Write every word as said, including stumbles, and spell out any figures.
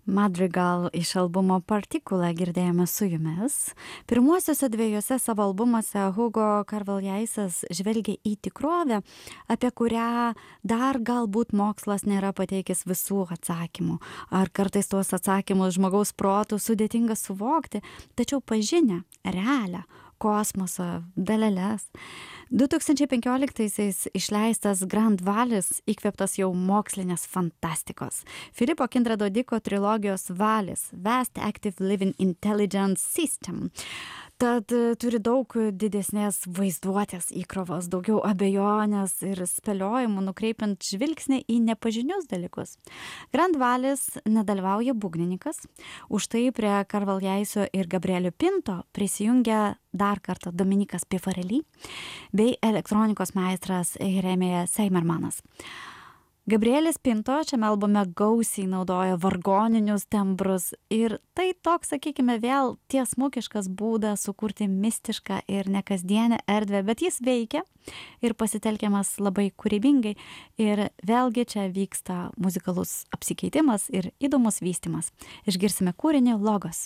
Madrigal iš albumo Partikula girdėjome su jumis. Pirmuosiuose dviejose savo albumuose Hugo Carvalhaisas žvelgia į tikrovę, apie kurią dar galbūt mokslas nėra pateikęs visų atsakymų. Ar kartais tuos atsakymus žmogaus protų sudėtinga suvokti, tačiau pažinę, realią, kosmoso, daleles. du tūkstančiai penkioliktaisiais išleistas Grand Valis, įkvėptas jau mokslinės fantastikos. Filipo Kindrado Diko trilogijos Valis, Vast Active Living Intelligence System. Tad turi daug didesnės vaizduotės įkrovos, daugiau abejonės ir spėliojimų, nukreipiant žvilgsnį į nepažinius dalykus. Grand Valis nedalyvauja būgnininkas, už tai prie Carvalhaiso ir Gabrielio Pinto prisijungia dar kartą Dominikas Pifarelli bei elektronikos meistras Jeremija Seimermanas. Gabrielis Pinto šiame albume gausiai naudoja vargoninius tembrus ir tai toks, sakykime, vėl tiesmukiškas būdas sukurti mistišką ir nekasdienę erdvę, bet jis veikia ir pasitelkiamas labai kūrybingai ir vėlgi čia vyksta muzikalus apsikeitimas ir įdomus vystymas. Išgirsime kūrinį Logos.